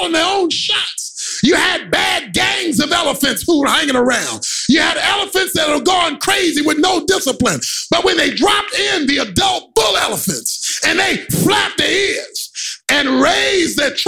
calling their own shots. You had bad gangs of elephants who were hanging around. You had elephants that were going crazy with no discipline. But when they dropped in the adult bull elephants and they flapped their ears and raised their